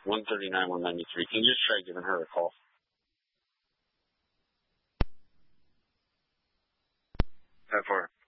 139, 193. Can you just try giving her a call? For